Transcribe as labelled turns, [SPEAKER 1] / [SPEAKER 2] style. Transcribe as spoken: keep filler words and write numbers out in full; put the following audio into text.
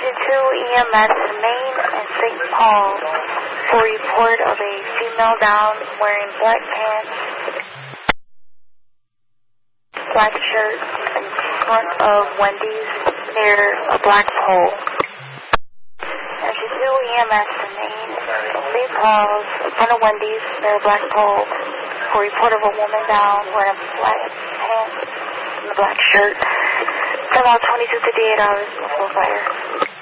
[SPEAKER 1] two E M S in Maine and Saint Paul for report of a female down wearing black pants, black shirt in front of Wendy's near a black pole. two E M S in Maine and Saint Paul's in front of Wendy's near a black pole for report of a woman down wearing black pants and a black shirt. Come out twenty-two fifty-eight hours before fire.